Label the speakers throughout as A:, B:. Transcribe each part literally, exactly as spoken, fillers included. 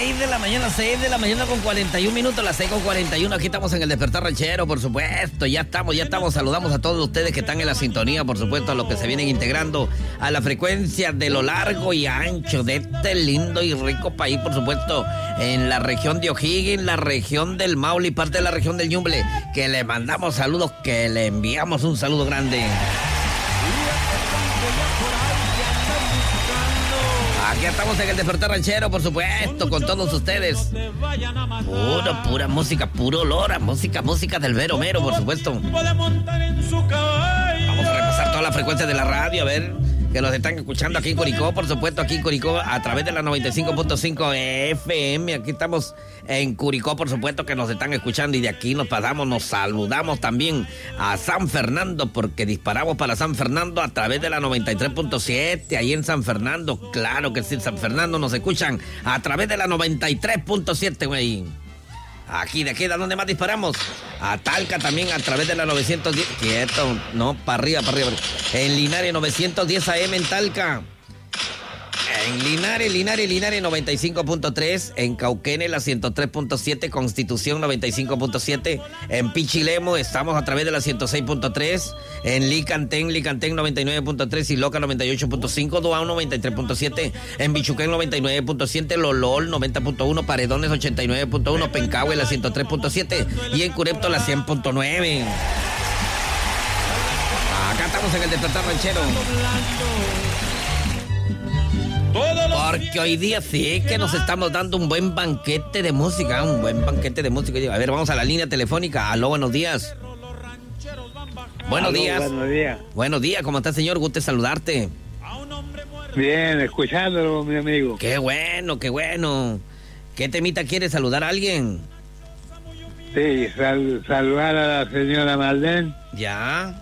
A: seis de la mañana, seis de la mañana con cuarenta y un minutos, las seis con cuarenta y uno. Aquí estamos en el Despertar Ranchero, por supuesto. Ya estamos, ya estamos. Saludamos a todos ustedes que están en la sintonía, por supuesto, a los que se vienen integrando a la frecuencia de lo largo y ancho de este lindo y rico país, por supuesto, en la región de O'Higgins, la región del Maule y parte de la región del Ñuble, que le mandamos saludos, que le enviamos un saludo grande. Aquí estamos en el Despertar Ranchero, por supuesto, con todos ustedes. Puro, pura música, puro olor a música, música del mero mero, por supuesto. Vamos a repasar toda la frecuencia de la radio, a ver, que nos están escuchando aquí en Curicó, por supuesto, aquí en Curicó, a través de la noventa y cinco punto cinco F M. Aquí estamos en Curicó, por supuesto, que nos están escuchando, y de aquí nos pasamos, nos saludamos también a San Fernando, porque disparamos para San Fernando a través de la noventa y tres punto siete, ahí en San Fernando. Claro que sí, San Fernando nos escuchan a través de la noventa y tres punto siete, güey. Aquí, de aquí, ¿de dónde más disparamos? A Talca también a través de la novecientos diez. Quieto, no, para arriba, para arriba. En Linares, novecientos diez A M en Talca. En Linares, Linares, Linares, noventa y cinco punto tres. En Cauquenes, la ciento tres punto siete. Constitución, noventa y cinco punto siete. En Pichilemu, estamos a través de la ciento seis punto tres. En Licantén, Licantén, noventa y nueve punto tres. Y Loca, noventa y ocho punto cinco. Duao, noventa y tres punto siete. En Bichuquén, noventa y nueve punto siete. Lolol, noventa punto uno. Paredones, ochenta y nueve punto uno. Pencahue, la ciento tres punto siete. Y en Curepto, la cien punto nueve. Acá estamos en el Despertar Ranchero. Porque hoy día sí que nos estamos dando un buen banquete de música, un buen banquete de música. A ver, vamos a la línea telefónica. Aló, buenos días. Buenos
B: Aló,
A: días.
B: Buenos días.
A: Buenos días, ¿cómo está, señor? Guste saludarte.
B: Bien, escuchándolo, mi amigo.
A: Qué bueno, qué bueno. ¿Qué temita quiere saludar a alguien?
B: Sí, sal, saludar a la señora Marlene.
A: Ya.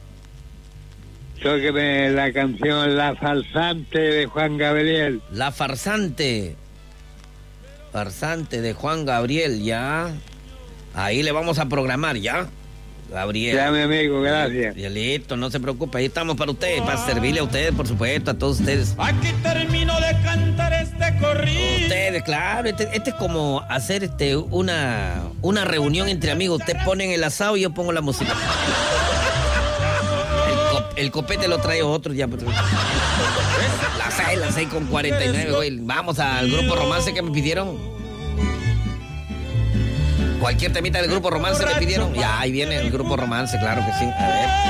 B: Tóqueme la canción La Farsante de Juan Gabriel.
A: La Farsante. Farsante de Juan Gabriel, ya. Ahí le vamos a programar, ¿ya? Gabriel.
B: Ya, mi amigo, gracias.
A: Ya, listo, no se preocupe, ahí estamos para ustedes, para servirle a ustedes, por supuesto, a todos ustedes.
C: Aquí termino de cantar este corrido.
A: Ustedes, claro, este, este es como hacer este una, una reunión entre amigos. Ustedes ponen el asado y yo pongo la música. El copete lo trae otro ya. Las seis, las seis con cuarenta y nueve, güey. Vamos al grupo Romance que me pidieron. Cualquier temita del grupo Romance me pidieron. Ya, ahí viene el grupo Romance, claro que sí. A ver.